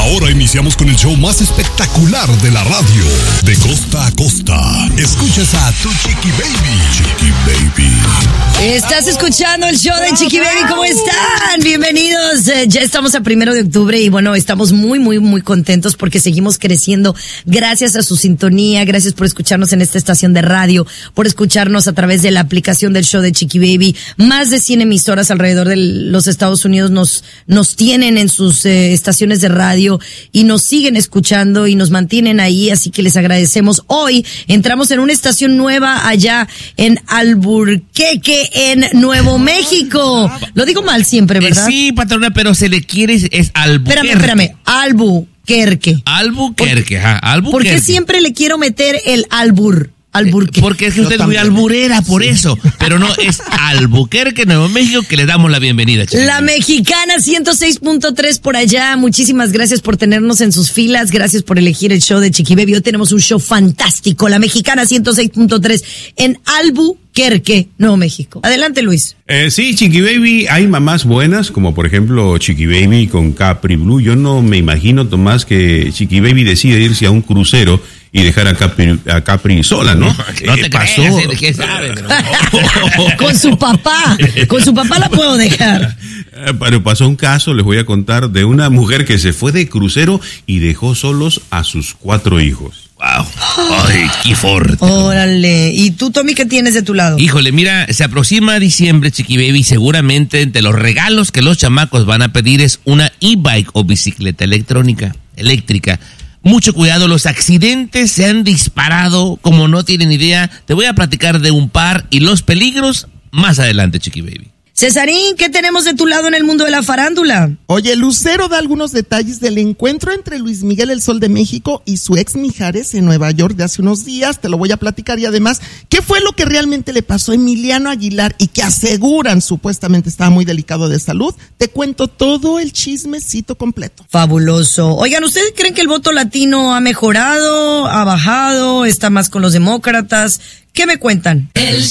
Ahora iniciamos con el show más espectacular de la radio, de costa a costa. Escuchas a tu Chiqui Baby. Chiqui Baby. Estás escuchando el show de Chiqui Baby. ¿Cómo están? Bienvenidos. Ya estamos a 1 de octubre y bueno, estamos muy contentos porque seguimos creciendo gracias a su sintonía. Gracias por escucharnos en esta estación de radio, por escucharnos a través de la aplicación del show de Chiqui Baby. Más de 100 emisoras alrededor de los Estados Unidos nos tienen en sus estaciones de radio y nos siguen escuchando y nos mantienen ahí, así que les agradecemos. Hoy entramos en una estación nueva allá en Albuquerque, en Nuevo México. Lo digo mal siempre, ¿verdad? Sí, patrona, pero se le quiere, es Albuquerque. Espérame, Albuquerque. Albuquerque. ¿Por qué siempre le quiero meter el albur? Albuquerque. Porque es que usted es muy alburera, por eso. Pero no, es Albuquerque, Nuevo México, que le damos la bienvenida, chicos. La Mexicana 106.3 por allá. Muchísimas gracias por tenernos en sus filas. Gracias por elegir el show de Chiqui Baby. Hoy tenemos un show fantástico. La Mexicana 106.3 en Albuquerque, Nuevo México. Adelante, Luis. Sí, Chiqui Baby, hay mamás buenas, como por ejemplo Chiqui Baby con Capri Blue. Yo no me imagino, Tomás, que Chiqui Baby decide irse a un crucero y dejar a Capri sola, ¿no? No te pasó. creas, ¿qué sabes? Con su papá la puedo dejar. Pero pasó un caso, les voy a contar, de una mujer que se fue de crucero y dejó solos a sus 4 hijos. Wow. Ay, qué fuerte. Órale. ¿Y tú, Tommy, qué tienes de tu lado? Híjole, mira, se aproxima diciembre, Chiqui Baby, seguramente entre los regalos que los chamacos van a pedir es una e-bike o bicicleta eléctrica. Mucho cuidado, los accidentes se han disparado como no tienen idea. Te voy a platicar de un par y los peligros más adelante, Chiqui Baby. Cesarín, ¿qué tenemos de tu lado en el mundo de la farándula? Oye, Lucero da algunos detalles del encuentro entre Luis Miguel El Sol de México y su ex Mijares en Nueva York de hace unos días. Te lo voy a platicar y además, ¿qué fue lo que realmente le pasó a Emiliano Aguilar y que aseguran supuestamente estaba muy delicado de salud? Te cuento todo el chismecito completo. Fabuloso. Oigan, ¿ustedes creen que el voto latino ha mejorado, ha bajado, está más con los demócratas? ¿Qué me cuentan?